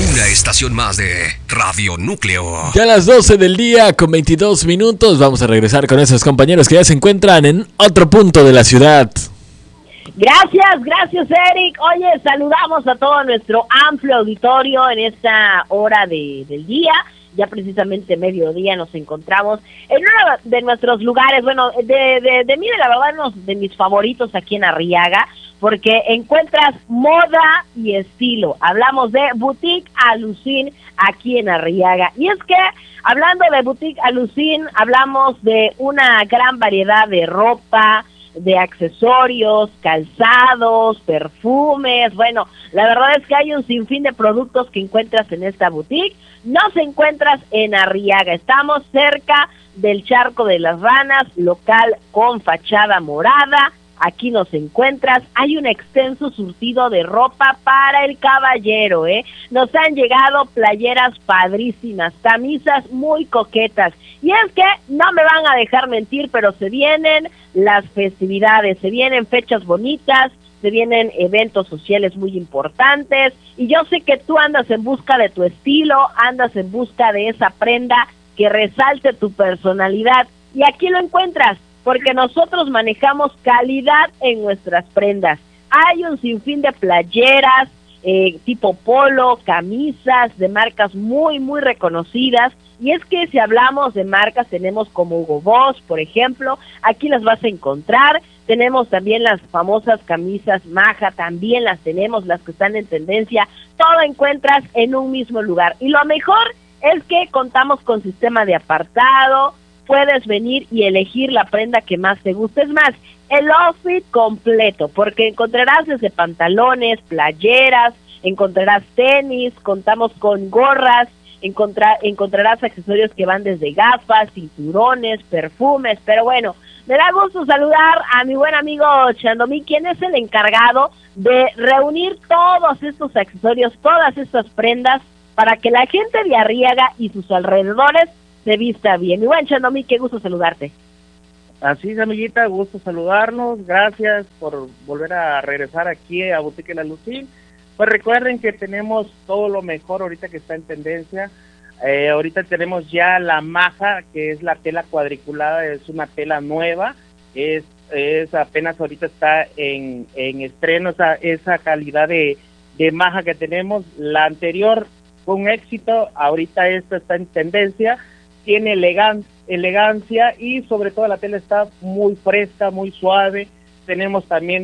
Una estación más de Radio Núcleo. Ya a las 12 del día con 22 minutos vamos a regresar con esos compañeros que ya se encuentran en otro punto de la ciudad. Gracias Eric. Oye, saludamos a todo nuestro amplio auditorio en esta hora del día. Ya precisamente mediodía nos encontramos en uno de nuestros lugares, bueno, de mí, la verdad, uno de mis favoritos aquí en Arriaga, porque encuentras moda y estilo. Hablamos de Boutique Alucín aquí en Arriaga. Y es que, hablando de Boutique Alucín, hablamos de una gran variedad de ropa, de accesorios, calzados, perfumes. Bueno, la verdad es que hay un sinfín de productos que encuentras en esta boutique. Nos encuentras en Arriaga, estamos cerca del Charco de las Ranas, local con fachada morada. Aquí nos encuentras, hay un extenso surtido de ropa para el caballero, Nos han llegado playeras padrísimas, camisas muy coquetas. Y es que no me van a dejar mentir, pero se vienen las festividades, se vienen fechas bonitas, se vienen eventos sociales muy importantes. Y yo sé que tú andas en busca de tu estilo, andas en busca de esa prenda que resalte tu personalidad. Y aquí lo encuentras, porque nosotros manejamos calidad en nuestras prendas. Hay un sinfín de playeras, tipo polo, camisas de marcas muy, muy reconocidas. Y es que si hablamos de marcas, tenemos como Hugo Boss, por ejemplo, aquí las vas a encontrar. Tenemos también las famosas camisas Maja, también las tenemos, las que están en tendencia. Todo encuentras en un mismo lugar. Y lo mejor es que contamos con sistema de apartado. Puedes venir y elegir la prenda que más te guste. Es más, el outfit completo, porque encontrarás desde pantalones, playeras, encontrarás tenis, contamos con gorras, encontrarás accesorios que van desde gafas, cinturones, perfumes. Pero bueno, me da gusto saludar a mi buen amigo Chandomí, quien es el encargado de reunir todos estos accesorios, todas estas prendas, para que la gente de Arriaga y sus alrededores se vista bien. Mi buen Chandomí, qué gusto saludarte. Así es, amiguita, gusto saludarnos. Gracias por volver a regresar aquí a Boutique Alucín. Pues recuerden que tenemos todo lo mejor ahorita que está en tendencia. Ahorita tenemos ya la Maja, que es la tela cuadriculada, es una tela nueva. Es apenas ahorita está en estreno esa calidad de Maja que tenemos. La anterior fue un éxito, ahorita esta está en tendencia. Tiene elegancia y sobre todo la tela está muy fresca, muy suave. Tenemos también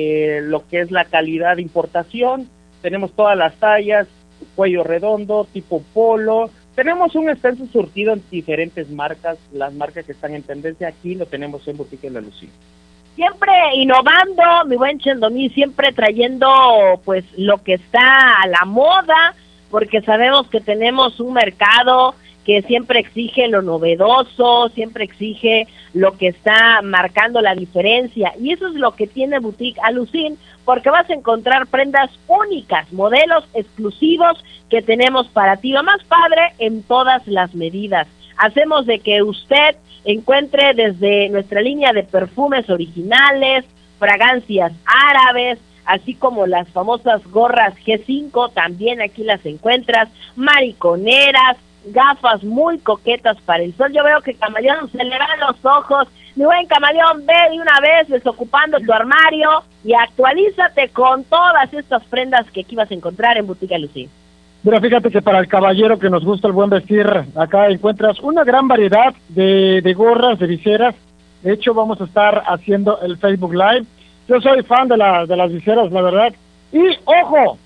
lo que es la calidad de importación. Tenemos todas las tallas, cuello redondo, tipo polo. Tenemos un extenso surtido en diferentes marcas. Las marcas que están en tendencia aquí lo tenemos en Boutique La Lucía. Siempre innovando, mi buen Chandomí, siempre trayendo pues lo que está a la moda, porque sabemos que tenemos un mercado que siempre exige lo novedoso, siempre exige lo que está marcando la diferencia, y eso es lo que tiene Boutique Alucín, porque vas a encontrar prendas únicas, modelos exclusivos que tenemos para ti, lo más padre en todas las medidas. Hacemos de que usted encuentre desde nuestra línea de perfumes originales, fragancias árabes, así como las famosas gorras G5, también aquí las encuentras, mariconeras, gafas muy coquetas para el sol. Yo veo que Camaleón se le van los ojos. Mi buen Camaleón, ve de una vez desocupando tu armario y actualízate con todas estas prendas que aquí vas a encontrar en Boutique Alucín. Mira, fíjate que para el caballero que nos gusta el buen vestir, acá encuentras una gran variedad de gorras, de viseras. De hecho, vamos a estar haciendo el Facebook Live. Yo soy fan de las viseras, la verdad. Y, ojo,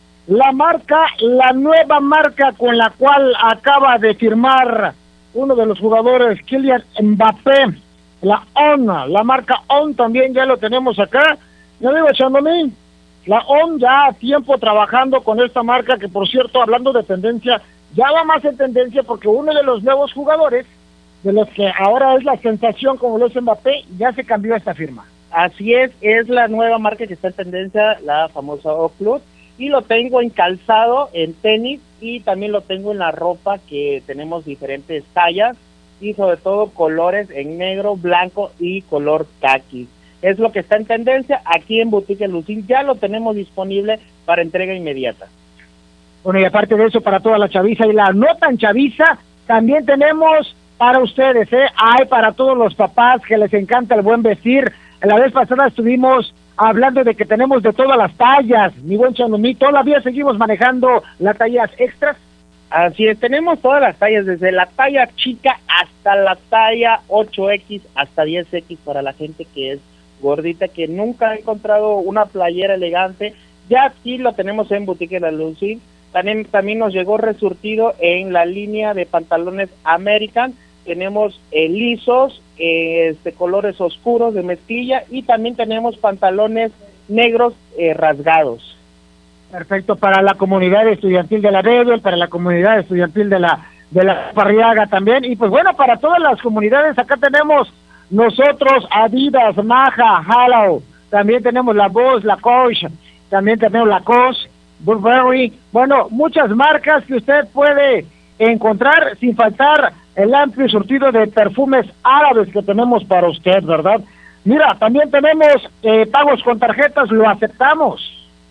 la nueva marca con la cual acaba de firmar uno de los jugadores, Kylian Mbappé, la ON, la marca ON también ya lo tenemos acá. Yo digo, Chandomí, la ON ya a tiempo trabajando con esta marca, que por cierto, hablando de tendencia, ya va más en tendencia porque uno de los nuevos jugadores, de los que ahora es la sensación como lo es Mbappé, ya se cambió a esta firma. Así es la nueva marca que está en tendencia, la famosa O-Plus, y lo tengo en calzado, en tenis, y también lo tengo en la ropa, que tenemos diferentes tallas, y sobre todo colores en negro, blanco y color caqui. Es lo que está en tendencia aquí en Boutique Alucín, ya lo tenemos disponible para entrega inmediata. Bueno, y aparte de eso, para toda la chaviza y la no tan chaviza, también tenemos para ustedes, hay para todos los papás que les encanta el buen vestir. La vez pasada estuvimos hablando de que tenemos de todas las tallas, mi buen Chanomí, todavía seguimos manejando las tallas extras. Así es, tenemos todas las tallas, desde la talla chica hasta la talla 8X hasta 10X para la gente que es gordita, que nunca ha encontrado una playera elegante. Ya aquí lo tenemos en Boutique La Lucín. También nos llegó resurtido en la línea de pantalones American. Tenemos lisos, colores oscuros de mezclilla, y también tenemos pantalones negros rasgados. Perfecto, para la comunidad estudiantil de la Bedel, para la comunidad estudiantil de la Parriaga también, y pues bueno, para todas las comunidades. Acá tenemos nosotros Adidas, Maja, Hallow, también tenemos la Boss, la Coach, también tenemos la Cos, Burberry, bueno, muchas marcas que usted puede encontrar, sin faltar el amplio surtido de perfumes árabes que tenemos para usted, ¿verdad? Mira, también tenemos pagos con tarjetas, lo aceptamos.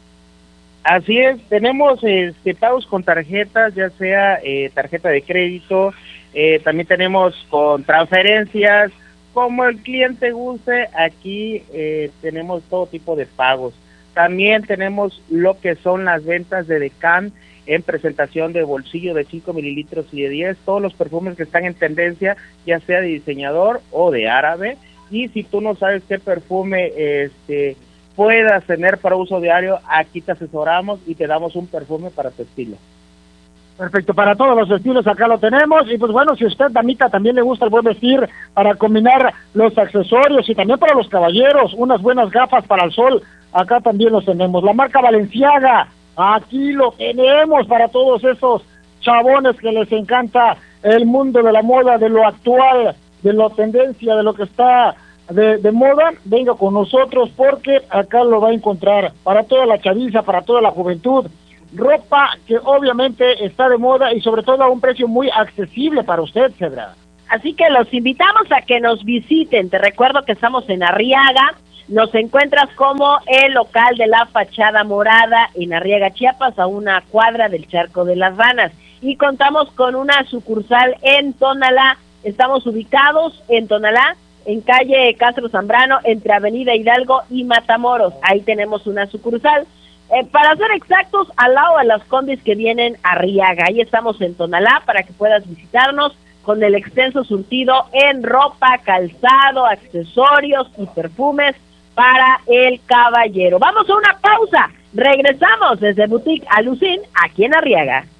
Así es, tenemos pagos con tarjetas, ya sea tarjeta de crédito, también tenemos con transferencias, como el cliente guste. Aquí tenemos todo tipo de pagos. También tenemos lo que son las ventas de Decan en presentación de bolsillo de 5 mililitros y de 10, todos los perfumes que están en tendencia, ya sea de diseñador o de árabe. Y si tú no sabes qué perfume puedas tener para uso diario, aquí te asesoramos y te damos un perfume para tu estilo. Perfecto, para todos los estilos acá lo tenemos. Y pues bueno, si usted, damita, también le gusta el buen vestir, para combinar los accesorios, y también para los caballeros, unas buenas gafas para el sol, acá también los tenemos. La marca Balenciaga, aquí lo tenemos para todos esos chabones que les encanta el mundo de la moda, de lo actual, de la tendencia, de lo que está de moda. Venga con nosotros, porque acá lo va a encontrar para toda la chaviza, para toda la juventud. Ropa que obviamente está de moda y sobre todo a un precio muy accesible para usted, Cedra. Así que los invitamos a que nos visiten. Te recuerdo que estamos en Arriaga. Nos encuentras como el local de la Fachada Morada en Arriaga, Chiapas, a una cuadra del Charco de las Ranas. Y contamos con una sucursal en Tonalá. Estamos ubicados en Tonalá, en calle Castro Zambrano, entre Avenida Hidalgo y Matamoros. Ahí tenemos una sucursal. Para ser exactos, al lado de las combis que vienen a Arriaga. Ahí estamos en Tonalá para que puedas visitarnos con el extenso surtido en ropa, calzado, accesorios y perfumes para el caballero. Vamos a una pausa. Regresamos desde Boutique La Lucín, aquí en Arriaga.